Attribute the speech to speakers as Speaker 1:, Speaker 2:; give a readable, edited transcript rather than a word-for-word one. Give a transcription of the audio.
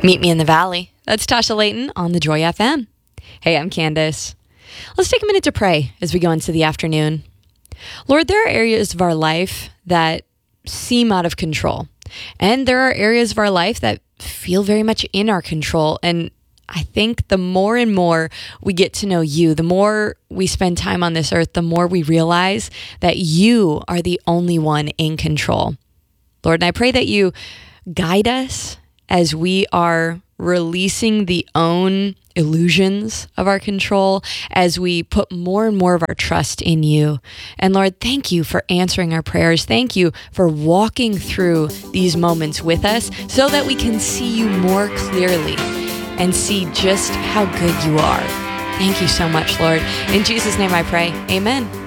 Speaker 1: Meet me in the valley. That's Tasha Layton on the Joy FM. Hey, I'm Candace. Let's take a minute to pray as we go into the afternoon. Lord, there are areas of our life that seem out of control. And there are areas of our life that feel very much in our control. And I think the more and more we get to know you, the more we spend time on this earth, the more we realize that you are the only one in control. Lord, and I pray that you guide us as we are releasing the own illusions of our control, as we put more and more of our trust in you. And Lord, thank you for answering our prayers. Thank you for walking through these moments with us so that we can see you more clearly and see just how good you are. Thank you so much, Lord. In Jesus' name I pray, amen.